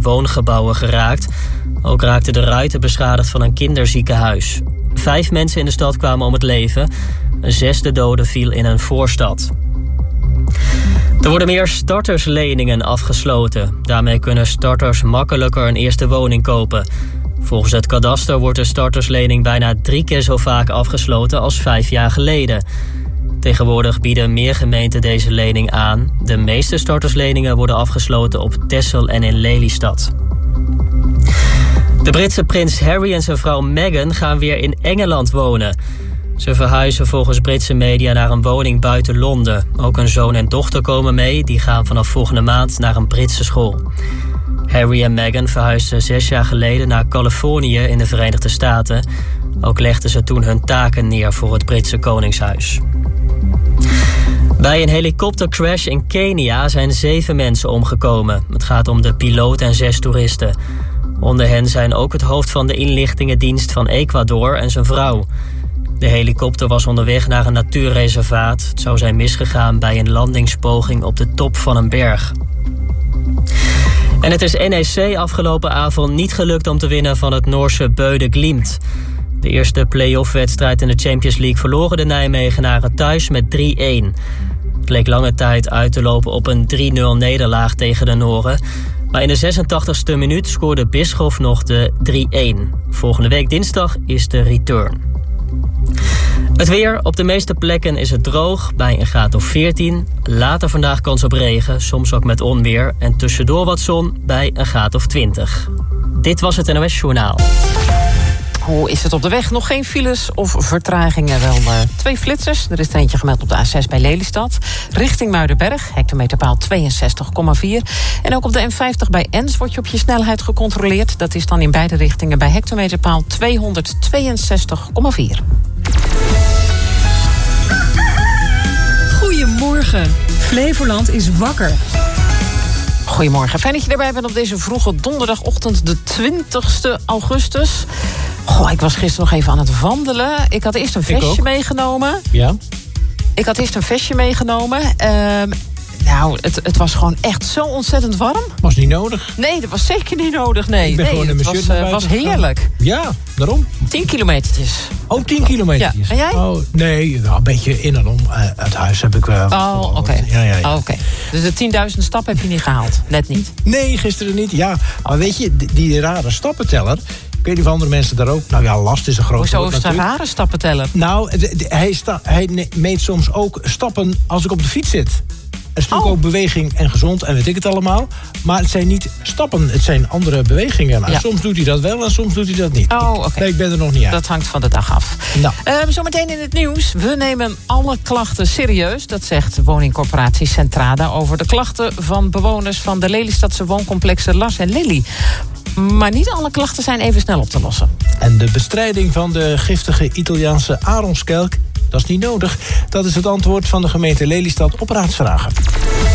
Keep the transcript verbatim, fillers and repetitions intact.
woongebouwen geraakt. Ook raakten de ruiten beschadigd van een kinderziekenhuis. Vijf mensen in de stad kwamen om het leven. Een zesde dode viel in een voorstad. Er worden meer startersleningen afgesloten. Daarmee kunnen starters makkelijker een eerste woning kopen. Volgens het kadaster wordt de starterslening bijna drie keer zo vaak afgesloten als vijf jaar geleden. Tegenwoordig bieden meer gemeenten deze lening aan. De meeste startersleningen worden afgesloten op Texel en in Lelystad. De Britse prins Harry en zijn vrouw Meghan gaan weer in Engeland wonen. Ze verhuizen volgens Britse media naar een woning buiten Londen. Ook een zoon en dochter komen mee. Die gaan vanaf volgende maand naar een Britse school. Harry en Meghan verhuisden zes jaar geleden naar Californië in de Verenigde Staten. Ook legden ze toen hun taken neer voor het Britse Koningshuis. Bij een helikoptercrash in Kenia zijn zeven mensen omgekomen. Het gaat om de piloot en zes toeristen. Onder hen zijn ook het hoofd van de inlichtingendienst van Ecuador en zijn vrouw. De helikopter was onderweg naar een natuurreservaat. Het zou zijn misgegaan bij een landingspoging op de top van een berg. En het is N E C afgelopen avond niet gelukt om te winnen van het Noorse Bøde Glimt. De eerste play-off-wedstrijd in de Champions League verloren de Nijmegenaren thuis met drie-een. Het leek lange tijd uit te lopen op een drie nul nederlaag tegen de Noren. Maar in de zesentachtigste minuut scoorde Bischoff nog de drie-een. Volgende week dinsdag is de return. Het weer. Op de meeste plekken is het droog, bij een graad of veertien. Later vandaag kans op regen, soms ook met onweer. En tussendoor wat zon bij een graad of twintig. Dit was het N O S Journaal. Hoe is het op de weg? Nog geen files of vertragingen. Wel uh, twee flitsers. Er is er eentje gemeld op de A zes bij Lelystad. Richting Muidenberg, hectometerpaal tweeënzestig komma vier. En ook op de N vijftig bij Ens wordt je op je snelheid gecontroleerd. Dat is dan in beide richtingen bij hectometerpaal tweehonderdtweeënzestig komma vier. Goedemorgen. Flevoland is wakker. Goedemorgen. Fijn dat je erbij bent op deze vroege donderdagochtend, de twintigste augustus. Goh, ik was gisteren nog even aan het wandelen. Ik had eerst een vestje meegenomen. Ja. Ik had eerst een vestje meegenomen. Uh, nou, het, het was gewoon echt zo ontzettend warm. Was niet nodig. Nee, dat was zeker niet nodig. Nee, ik ben nee, gewoon in het mijn was, shirt uh, was heerlijk. Ja, daarom. Tien kilometertjes. Oh, tien kilometertjes. Ja. En jij? Oh, nee, nou, een beetje in en om. Uh, het huis heb ik wel. Oh, oké. Okay. Ja, ja, ja. Oh, okay. Dus de tienduizend stappen heb je niet gehaald? Net niet? Nee, gisteren niet. Ja, maar weet je, die, die rare stappenteller. Ik weet niet of andere mensen daar ook... Nou ja, last is een groot Hoezo woord is het een rare stappenteller? Nou, de, de, hij, sta, hij meet soms ook stappen als ik op de fiets zit. Het is natuurlijk oh. ook beweging en gezond en weet ik het allemaal. Maar het zijn niet stappen, het zijn andere bewegingen. Nou, ja. Soms doet hij dat wel en soms doet hij dat niet. Oh, oké. Nee, ik ben er nog niet uit. Dat hangt van de dag af. Nou. Uh, zometeen in het nieuws. We nemen alle klachten serieus. Dat zegt woningcorporatie Centrada over de klachten van bewoners van de Lelystadse wooncomplexen Lars en Lily. Maar niet alle klachten zijn even snel op te lossen. En de bestrijding van de giftige Italiaanse aronskelk, dat is niet nodig. Dat is het antwoord van de gemeente Lelystad op raadsvragen.